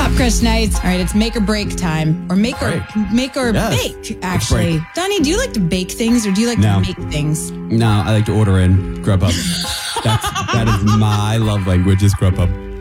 Pop Crust Nights. All right, it's make or break time. Or make or Yes. bake, actually. Donnie, do you like to bake things or do you like to make things? No, I like to order in Grubhub. That is my love language is Grubhub.